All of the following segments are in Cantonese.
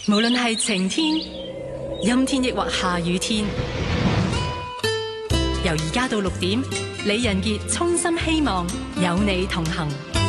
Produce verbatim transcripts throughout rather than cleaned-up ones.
無論係晴天、陰天抑或下雨天，由而家到六點，李仁傑衷心希望有你同行。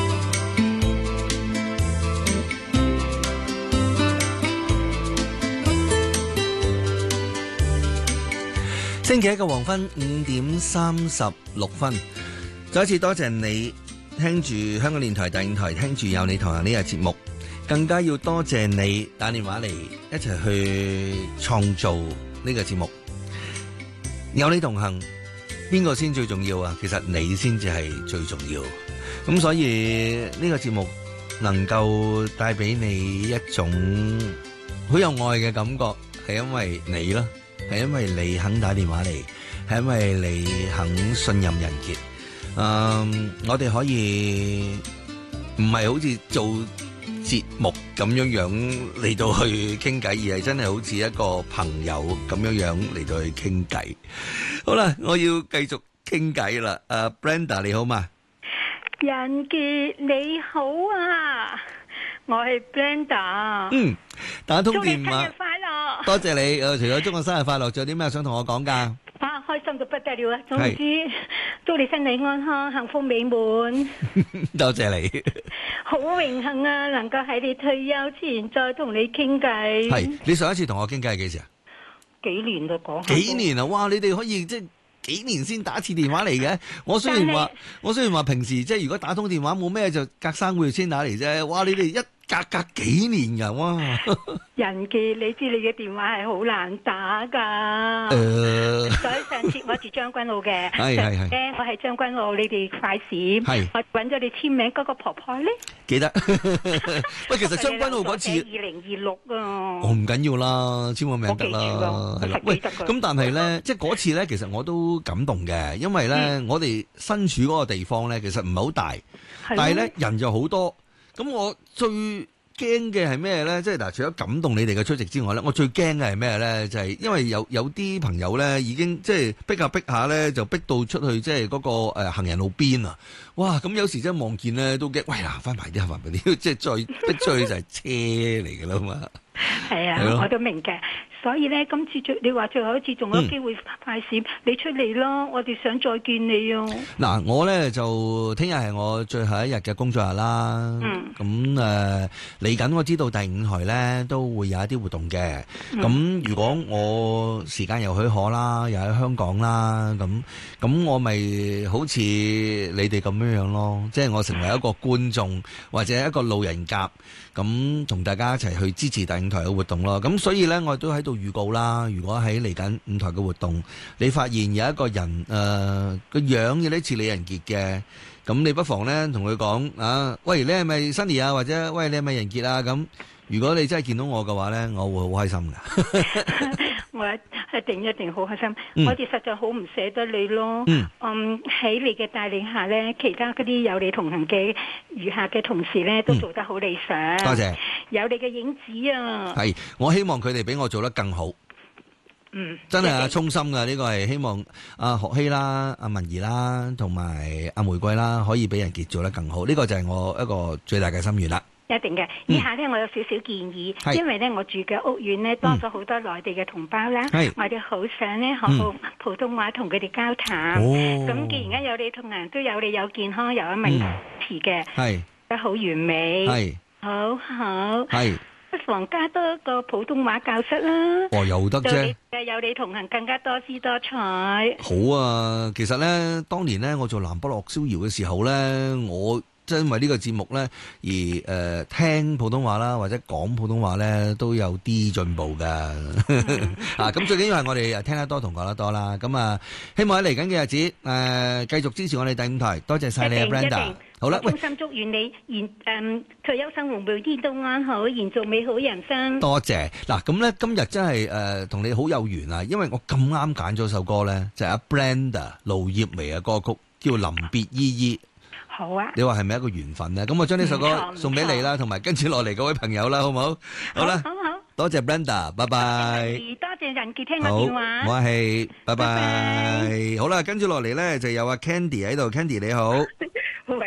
星期一嘅黃昏五點三十六分，再一次多謝你聽住香港電台第五台，聽住有你同行呢個節目，更加要多謝你打電話嚟一齊去創造呢個節目。有你同行，邊個先最重要啊？其實你先至係最重要。咁所以呢個節目能夠帶俾你一種好有愛嘅感覺，係因為你啦。係因為你肯打電話嚟，係因為你肯信任人傑。嗯，我哋可以唔係好似做節目咁樣樣嚟到去傾偈，而係真係好似一個朋友咁樣樣嚟到去傾偈。好啦，我要繼續傾偈啦。誒、uh, ，Brenda 你好嘛？ 仁傑你好啊，我係 Brenda。 嗯，打通電話。 祝你生日快樂！ 多謝你。誒，除咗祝我生日快樂，仲有啲咩想同我講㗎？ 啊，開心到不得了啊！總之，祝你身體安康、幸福美滿。 多謝你。 好榮幸啊，能夠喺你退休前再同你傾偈。 係，你上一次同我傾偈係幾時啊？ 幾年就講。 幾年啊！哇，你哋可以即係幾年先打一次電話嚟嘅。我雖然話，我雖然話平時即係如果打通電話冇咩就隔三個月先打嚟啫。哇，你哋一隔隔幾年噶，哇！ 仁傑，你知你嘅電話係好難打噶。 誒， 所以上次我住將軍澳嘅， 係係係咧我係將軍澳，你哋快閃， 係我揾咗你簽名嗰個婆婆咧。 記得。喂，其實將軍澳嗰次， 二零二六啊， 我唔緊要啦，簽個名得啦，係啦。喂，咁但係咧，即係嗰次咧，其實我都感動嘅，因為咧，我哋身處嗰個地方咧，其實唔係好大，但係咧人就好多。咁我最驚嘅係咩咧？即係嗱，除咗感動你哋嘅出席之外咧，我最驚嘅係咩咧？就係、是、因為有有啲朋友咧，已經即係逼下逼下咧，就逼到出去即係嗰個誒行人路邊啊！哇！咁有時真係望見咧都驚，喂嗱，翻埋啲，翻埋啲，即係再逼出去就係車嚟㗎啦嘛。 係啊，我都明嘅。所以咧，今次最你話最後一次仲有機會快閃，嗯、你出嚟咯，我哋想再見你啊！ 嗱，我咧就聽日係我最後一日嘅工作日啦。嗯。咁誒嚟緊，我知道第五台咧都會有一啲活動嘅。咁、嗯、如果我時間又許可啦，又喺香港啦，咁咁我咪好似你哋咁樣樣咯，即係我成為一個觀眾或者一個路人甲，咁同大家一齊去支持第五台嘅活動咯。咁所以咧，我都喺度預告啦。如果喺嚟緊五台嘅活動，你發現有一個人誒個、呃、樣有啲似李仁傑嘅，咁你不妨咧同佢講啊，喂，你係咪 Sunny 啊？或者喂，你係咪仁傑啊？咁如果你真係見到我嘅話咧，我會好開心㗎。 我一定一定好開心， 嗯、 我哋實在好唔捨得你咯。嗯，嗯，喺你嘅帶領下咧，其他嗰啲有你同行嘅餘下嘅同事咧，都做得好理想。 嗯、多謝， 有你嘅影子啊！ 係，我希望佢哋比我做得更好。 嗯， 真係啊，衷心㗎，呢、這個係希望阿學希啦、阿文儀啦，同埋阿玫瑰啦，可以俾仁傑做得更好。呢、這個就係我一個最大嘅心願啦。 一定嘅，以下咧我有少少建議，嗯、因為咧我住嘅屋苑咧多咗好多內地嘅同胞啦，嗯、我哋好想咧學好普通話同佢哋交談。咁、嗯、既然而家有你同行，都有你有健康，有一名詞嘅，係得好完美，係好好，係不妨加多一個普通話教室啦。哦，有得啫，有你同行更加多姿多彩。 好啊，其實咧，當年咧我做南北落逍遙嘅時候咧，我。即係因為呢個節目咧，而誒、呃、聽普通話啦，或者講普通話咧，都有啲進步噶。啊，咁最緊要係我哋聽得多同講得多啦。咁啊，希望喺嚟緊嘅日子誒、呃，繼續支持我哋第五台。多謝晒你啊 ，Brenda。好啦，喂，衷心祝願你延誒退休生活每天都安好，延續美好人生。多謝。嗱，咁咧今日真係誒同你好有緣啊，因為我咁啱揀咗首歌咧，就係、是、阿 Brenda 盧業瑂嘅歌曲，叫《臨別依依》。好啊！你話係咪一個緣分咧？咁我將呢首歌送俾你啦，同埋跟住落嚟嗰位朋友啦，好唔好？好啦，好好，多謝 Brenda，拜拜。多謝仁傑聽我電話。好，我係，拜拜。好啦，跟住落嚟咧就有阿 Candy 喺度 ，Candy 你好。 喂，你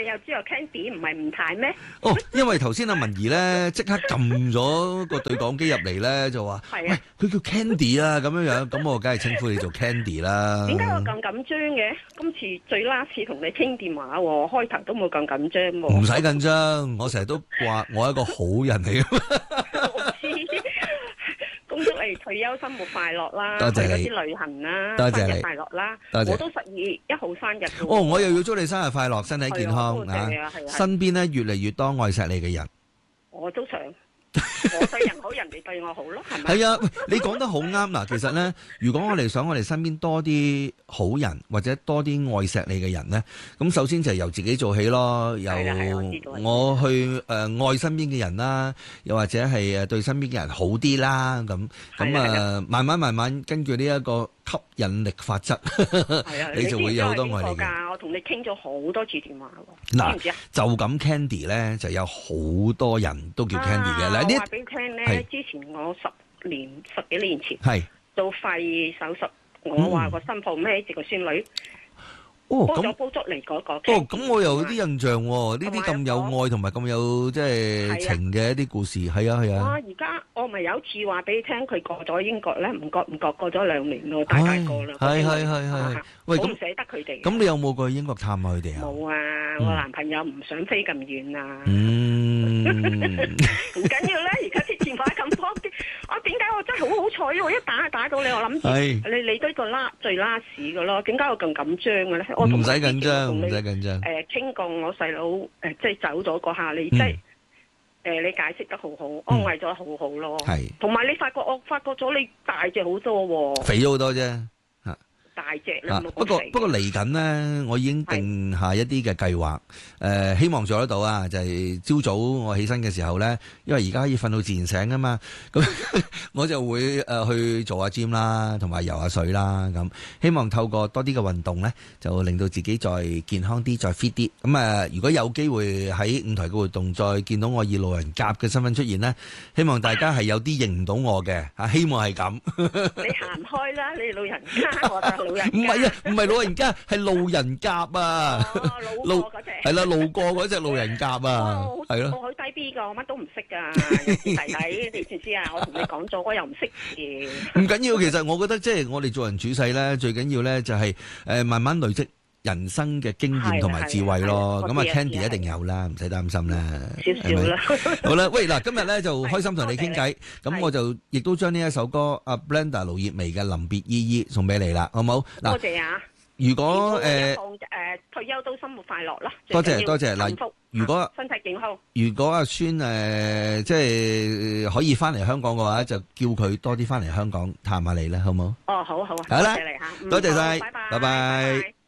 又知道 Candy 唔係吳太咩？ 哦，因為頭先阿文儀咧即刻撳咗個對講機入嚟咧，就話：喂，佢叫 Candy 啊，咁樣樣，咁我梗係稱呼你做 Candy 啦。 點解我咁緊張嘅？今次最 last 同你傾電話喎，開頭都冇咁緊張喎。 唔使緊張，我成日都話我係一個好人嚟嘅。 我知。恭祝你退休生活快樂啦， 多謝你去嗰啲旅行啦， 多謝你生日快樂啦， 多謝我都十月一號生日嘅。 哦，我又要祝你生日快樂，身體健康啊！ 身邊咧越嚟越多愛錫你嘅人， 我都想。我對人好，人哋對我好咯，係咪？ 係啊，你講得好啱嗱。其實咧，如果我哋想我哋身邊多啲好人，或者多啲愛錫你嘅人咧，咁首先就係由自己做起咯。由我去誒、呃、愛身邊嘅人啦，又或者係誒對身邊嘅人好啲啦。咁咁啊，慢慢慢慢根據呢一個吸引力法則，你就會有好多愛你嘅。 我同你傾咗好多次電話喎， 嗱， 知唔知啊？ 就咁 Candy 咧，就有好多人都叫 Candy 嘅。嗱， 我話俾你聽咧，之前我十年十幾年前係做肺手術，我話個新抱孭住個孫女。 哦， 煲咗煲粥嚟嗰個。 哦，咁我有啲印象喎，呢啲咁有愛同埋咁有即係情嘅一啲故事，係啊係啊。 哇！而家我咪有次話俾你聽，佢過咗英國咧，唔覺唔覺過咗兩年咯，大大個啦。 係係係係。喂，咁唔捨得佢哋。 咁你有冇過去英國探下佢哋啊？ 冇啊，我男朋友唔想飛咁遠啊。 嗯。 唔緊要啦，而家啲電話咁方便。我點解我真係好好彩？我一打打到你，我諗住你你都個拉最拉屎嘅咯。點解我咁緊張嘅咧？ 唔使緊張，唔使緊張。 誒，傾過我細佬誒，即係走咗嗰下，你即係誒，你解釋得好好，安慰咗好好咯。係，同埋你發覺我發覺咗你大隻好多喎， 肥咗好多啫。 大隻啦， 不過不過嚟緊呢，我已經定下一啲嘅計劃，誒、呃、希望做得到啊！就係、是、朝早我起身嘅時候呢，因為而家可以瞓到自然醒啊嘛，咁我就會誒去做下 gym 啦，同埋游下水啦，咁希望透過多啲嘅運動呢，就令到自己再健康啲，再 fit 啲。咁啊，如果有機會喺舞台嘅活動再見到我以路人甲嘅身份出現呢，希望大家係有啲認唔到我嘅嚇，希望係咁。 你行開啦，你老人家我就。唔係啊，唔係老人家，係路人甲啊！ 哦，路過嗰隻係啦，路過嗰隻路人甲啊，係咯。 我好低 B 噶，我乜都唔識噶，弟弟，你知唔知啊？我同你講咗，我又唔識嘅。唔緊要，其實我覺得即係我哋做人處世咧，最緊要咧就係誒慢慢累積人生嘅經驗同埋智慧咯。咁啊 Candy 一定有啦，唔使擔心啦。 少少啦。 好啦，喂嗱，今日咧就開心同你傾偈，咁我就亦都將呢一首歌阿 Brenda 盧業薇嘅臨別依依送俾你啦，好冇？嗱， 多謝啊！ 如果誒誒退休都生活快樂啦， 多謝多謝嗱。如果身體健康， 如果阿孫誒即係可以翻嚟香港嘅話，就叫佢多啲翻嚟香港探下你啦，好冇？ 哦，好好啊， 好啦， 多謝你嚇， 多謝晒， 拜拜， 拜拜。